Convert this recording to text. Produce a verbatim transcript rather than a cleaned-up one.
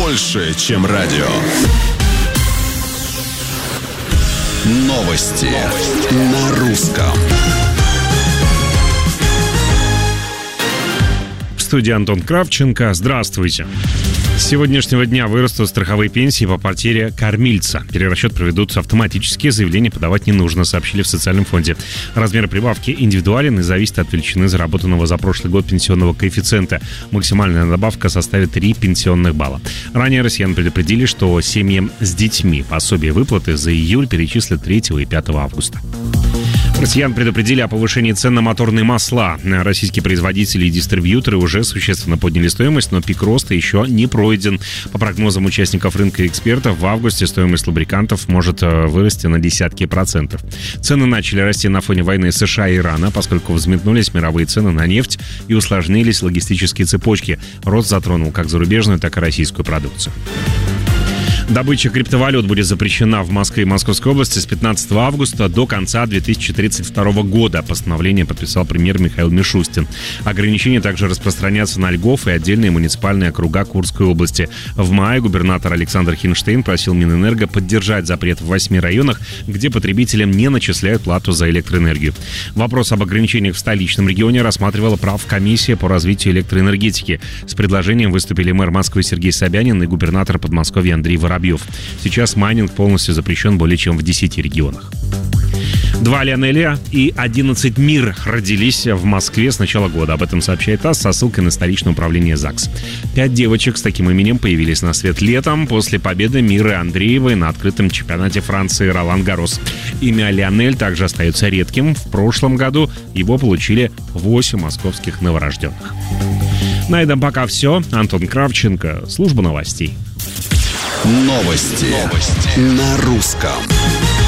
больше, чем радио. Новости на русском. В студии Антон Кравченко. Здравствуйте. С сегодняшнего дня вырастут страховые пенсии по потере кормильца. Перерасчет проведут автоматически, заявление подавать не нужно, сообщили в социальном фонде. Размер прибавки индивидуален и зависит от величины заработанного за прошлый год пенсионного коэффициента. Максимальная надбавка составит три пенсионных балла. Ранее россиян предупредили, что семьям с детьми пособие выплаты за июль перечислят третьего и пятого августа. Россиян предупредили о повышении цен на моторные масла. Российские производители и дистрибьюторы уже существенно подняли стоимость, но пик роста еще не пройден. По прогнозам участников рынка и экспертов, в августе стоимость лубрикантов может вырасти на десятки процентов. Цены начали расти на фоне войны США и Ирана, поскольку взметнулись мировые цены на нефть и усложнились логистические цепочки. Рост затронул как зарубежную, так и российскую продукцию. Добыча криптовалют будет запрещена в Москве и Московской области с пятнадцатого августа до конца две тысячи тридцать второго года. Постановление подписал премьер Михаил Мишустин. Ограничения также распространятся на Льгов и отдельные муниципальные округа Курской области. В мае губернатор Александр Хинштейн просил Минэнерго поддержать запрет в восьми районах, где потребителям не начисляют плату за электроэнергию. Вопрос об ограничениях в столичном регионе рассматривала правкомиссия по развитию электроэнергетики. С предложением выступили мэр Москвы Сергей Собянин и губернатор Подмосковья Андрей Воробьев. Сейчас майнинг полностью запрещен более чем в десяти регионах. Два Лионеля и одиннадцать Мир родились в Москве с начала года. Об этом сообщает ТАСС со ссылкой на столичное управление ЗАГС. Пять девочек с таким именем появились на свет летом после победы Миры Андреевой на открытом чемпионате Франции Ролан-Гаррос. Имя Лионель также остается редким. В прошлом году его получили восемь московских новорожденных. На этом пока все. Антон Кравченко, служба новостей. Новости, Новости. На русском.